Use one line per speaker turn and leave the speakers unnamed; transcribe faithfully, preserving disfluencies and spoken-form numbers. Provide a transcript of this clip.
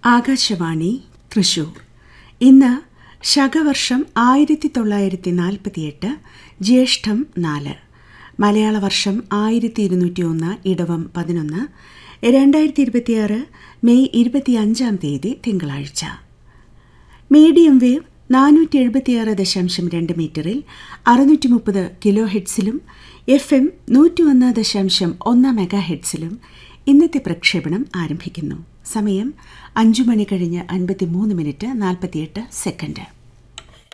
ആകാശവാണി തൃശൂർ. ഇന്ന് ശകവർഷം ആയിരത്തി തൊള്ളായിരത്തി നാൽപ്പത്തിയെട്ട് ജ്യേഷ്ഠം നാല്, മലയാള വർഷം ആയിരത്തി ഇരുന്നൂറ്റി ഒന്ന് ഇടവം പതിനൊന്ന്, രണ്ടായിരത്തി ഇരുപത്തിയാറ് മെയ് ഇരുപത്തിയഞ്ചാം തീയതി തിങ്കളാഴ്ച. മീഡിയം വേവ് നാനൂറ്റി എഴുപത്തിയാറ് ദശാംശം രണ്ട് മീറ്ററിൽ അറുന്നൂറ്റി മുപ്പത് കിലോ ഹെഡ്സിലും എഫ് എം നൂറ്റി ഒന്ന് ദശാംശം ഒന്ന് മെഗാ ഹെഡ്സിലും ഇന്നത്തെ പ്രക്ഷേപണം ആരംഭിക്കുന്നു. സമയം അഞ്ചു മണി കഴിഞ്ഞ് അൻപത്തി മൂന്ന് മിനിറ്റ് നാൽപ്പത്തിയെട്ട് സെക്കൻഡ്.